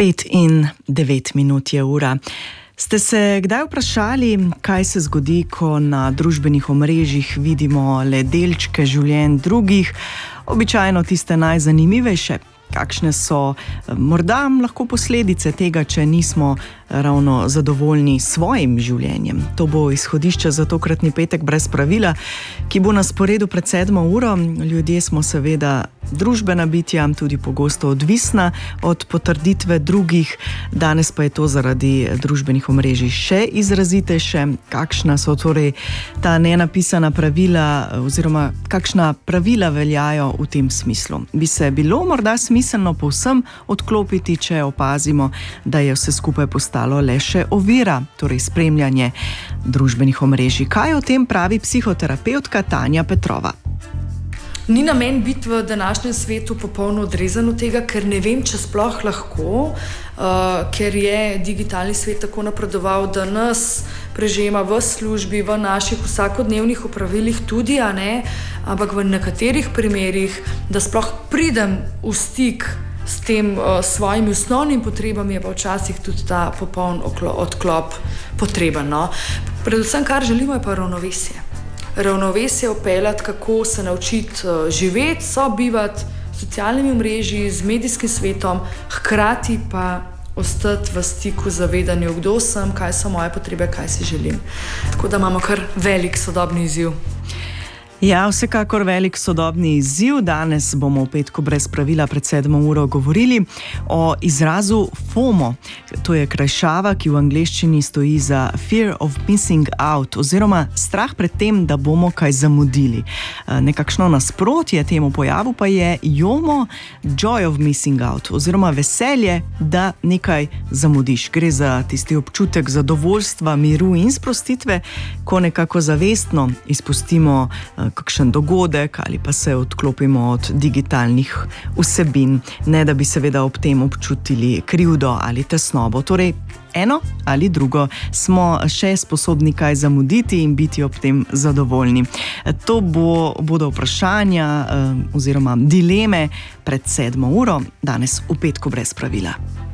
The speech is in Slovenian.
5:09 je ura. Ste se kdaj vprašali, kaj se zgodi, ko na družbenih omrežjih vidimo le delčke življenj drugih, običajno tiste najzanimivejše? Kakšne so morda lahko posledice tega, če nismo ravno zadovoljni s svojim življenjem? To bo izhodišče za tokratni petek brez pravila, ki bo na sporedu pred 7. uro. Ljudje smo seveda družbena bitja, tudi pogosto odvisna od potrditve drugih. Danes pa je to zaradi družbenih omrežij še izrazitejše. Kakšna so torej ta nenapisana pravila oziroma kakšna pravila veljajo v tem smislu? Bi se bilo morda smiselno povsem odklopiti, če opazimo, da je vse skupaj postalo le še ovira, torej spremljanje družbenih omrežij? Kaj o tem pravi psihoterapevtka Tanja Petrova? Ni namen biti v današnjem svetu popolno odrezan od tega, ker ne vem, če sploh lahko, ker je digitalni svet tako napredoval, da nas prežema v službi, v naših vsakodnevnih opravilih tudi, ampak v nekaterih primerih, da sploh pridem v stik s tem svojimi osnovnimi potrebami, je pa včasih tudi ta popoln odklop potreben. No? Predvsem, kar želimo, je pa ravnovesje. Ravnovesje upeljati, kako se naučiti živeti, sobivati s socialnimi omrežji, z medijskim svetom, hkrati pa ostati v stiku z zavedanjem, kdo sem, kaj so moje potrebe, kaj si želim. Tako da imamo kar velik sodobni izziv. Ja, vsekakor velik sodobni izziv. Danes bomo v petku brez pravila pred 7. uro govorili o izrazu FOMO. To je krajšava, ki v angleščini stoji za Fear of Missing Out oziroma strah pred tem, da bomo kaj zamudili. Nekakšno nasprotje temu pojavu pa je JOMO, Joy of Missing Out oziroma veselje, da nekaj zamudiš. Gre za tisti občutek zadovoljstva, miru in sprostitve, ko nekako zavestno izpustimo kakšen dogodek ali pa se odklopimo od digitalnih vsebin, ne da bi seveda ob tem občutili krivdo ali tesnobo. Torej, eno ali drugo, smo še sposobni kaj zamuditi in biti ob tem zadovoljni. To bodo vprašanja oziroma dileme pred 7. uro, danes v petku brez pravila.